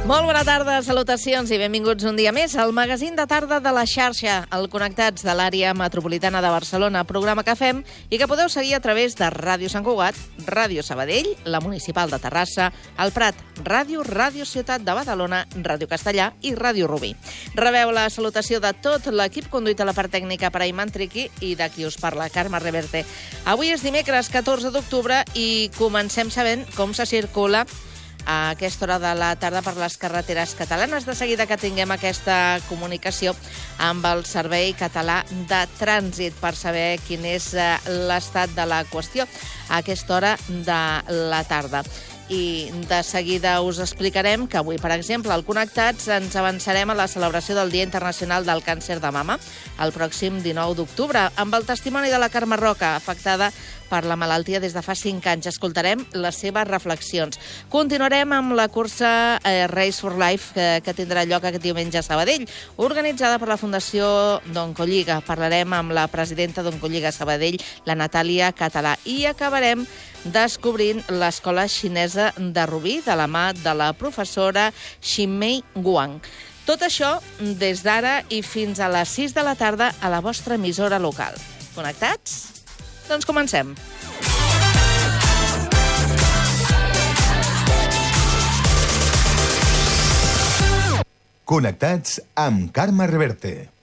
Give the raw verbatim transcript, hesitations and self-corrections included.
Molt bona tarda, salutacions i benvinguts un dia més al magazín de tarda de la xarxa, el Connectats de l'àrea metropolitana de Barcelona, programa que fem i que podeu seguir a través de Ràdio Sant Cugat, Ràdio Sabadell, la Municipal de Terrassa, el Prat, Ràdio, Ràdio Ciutat de Badalona, Ràdio Castellà i Ràdio Rubí. Rebeu la salutació de tot l'equip conduït a la part tècnica per Ayman Triqui i de qui us parla, Carme Reverte. Avui és dimecres catorze d'octubre i comencem sabent com se circula a aquesta hora de la tarda per les carreteres catalanes. De seguida que tinguem aquesta comunicació amb el Servei Català de Trànsit per saber quin és l'estat de la qüestió a aquesta hora de la tarda. I de seguida us explicarem que avui, per exemple, al Connectats ens avançarem a la celebració del Dia Internacional del Càncer de Mama el pròxim dinou d'octubre, amb el testimoni de la Carme Roca, afectada per la malaltia des de fa cinc anys. Escoltarem les seves reflexions. Continuarem amb la cursa eh, Race for Life, que, que tindrà lloc aquest diumenge a Sabadell, organitzada per la Fundació d'Oncolliga. Parlarem amb la presidenta d'Oncolliga Sabadell, la Natàlia Català. I acabarem descobrint l'escola xinesa de Rubí, de la mà de la professora Xinmei Guang. Tot això des d'ara i fins a les sis de la tarda a la vostra emissora local. Connectats? Doncs comencem. Connectats amb Carme Reverte.